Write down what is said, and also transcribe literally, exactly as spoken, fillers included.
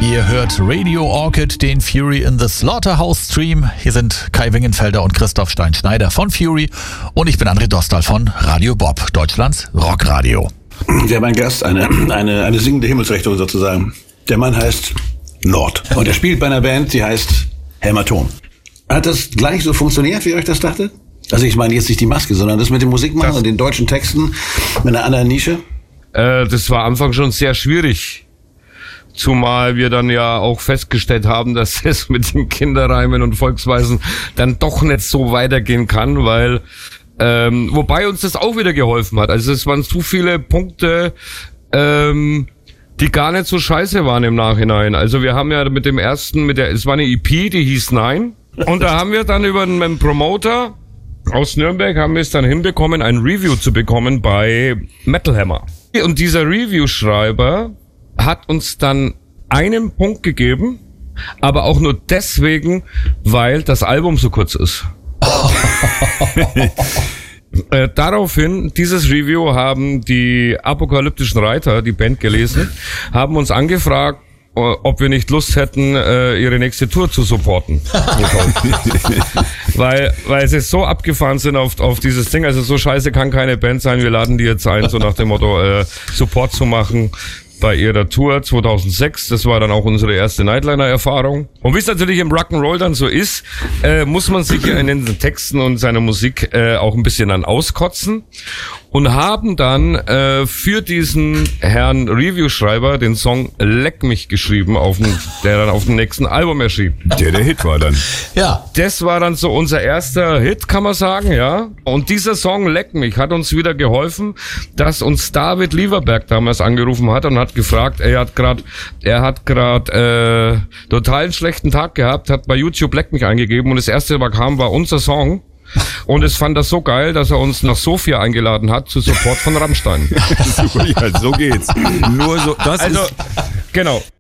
Ihr hört Radio Orchid, den Fury in the Slaughterhouse Stream. Hier sind Kai Wingenfelder und Christoph Stein-Schneider von Fury und ich bin André Dostal von Radio Bob, Deutschlands Rockradio. Wir haben einen Gast, eine, eine, eine singende Himmelsrichtung sozusagen. Der Mann heißt Nord und er spielt bei einer Band, die heißt Hämatom. Hat das gleich so funktioniert, wie ihr euch das dachtet? Also ich meine jetzt nicht die Maske, sondern das mit dem Musikmachen und den deutschen Texten mit einer anderen Nische? Äh, das war am Anfang schon sehr schwierig. Zumal wir dann ja auch festgestellt haben, dass es mit den Kinderreimen und Volksweisen dann doch nicht so weitergehen kann, weil ähm, wobei uns das auch wieder geholfen hat. Also es waren zu viele Punkte, ähm, die gar nicht so scheiße waren im Nachhinein. Also wir haben ja mit dem ersten, mit der, es war eine E P, die hieß Nein. Und da haben wir dann über einen Promoter aus Nürnberg haben wir es dann hinbekommen, ein Review zu bekommen bei Metal Hammer. Und dieser Review-Schreiber hat uns dann einen Punkt gegeben, aber auch nur deswegen, weil das Album so kurz ist. äh, daraufhin, dieses Review haben die Apokalyptischen Reiter, die Band, gelesen, haben uns angefragt, ob wir nicht Lust hätten, äh, ihre nächste Tour zu supporten. weil weil sie so abgefahren sind auf auf dieses Ding, also so scheiße kann keine Band sein, wir laden die jetzt ein, so nach dem Motto, äh, Support zu machen bei ihrer Tour zweitausendsechs. Das war dann auch unsere erste Nightliner-Erfahrung. Und wie es natürlich im Rock'n'Roll dann so ist, äh, muss man sich in den Texten und seiner Musik äh, auch ein bisschen dann auskotzen. Und haben dann äh, für diesen Herrn Review-Schreiber den Song Leck mich geschrieben, auf dem, der dann auf dem nächsten Album erschien. Der der Hit war dann. Ja. Das war dann so unser erster Hit, kann man sagen, ja. Und dieser Song Leck mich hat uns wieder geholfen, dass uns David Lieberberg damals angerufen hat und hat gefragt, er hat gerade, er hat gerade äh, total einen schlechten Tag gehabt, hat bei YouTube Leck mich eingegeben und das erste, was kam, war unser Song. Und es fand das so geil, dass er uns nach Sofia eingeladen hat zu Support von Rammstein. Ja, so geht's. Nur so, das also, ist genau.